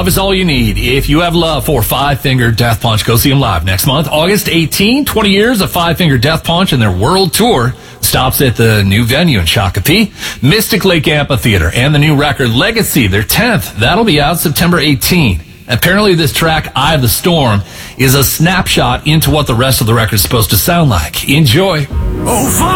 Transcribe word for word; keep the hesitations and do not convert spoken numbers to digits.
Love is all you need. If you have love for Five Finger Death Punch, go see them live next month, August eighteenth. twenty years of Five Finger Death Punch and their world tour stops at the new venue in Shakopee, Mystic Lake Amphitheater, and the new record Legacy, their tenth. That'll be out September eighteenth. Apparently this track, Eye of the Storm, is a snapshot into what the rest of the record's supposed to sound like. Enjoy. Oh,